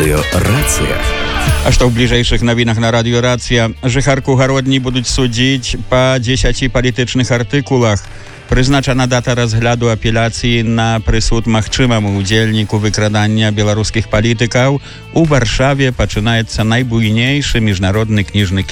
Радиорация. А што ў бліжэйшых навінах на радыёрацыя? Жыхарку гародні будуць судзіць па 10 палітычных артыкулах. Прызначана дата разгляду апеляцыі на прысуд магчымаму удзельніку выкрадання беларускіх палітыкаў. У Варшаве пачынаецца найбуйнейшы міжнародны кніжны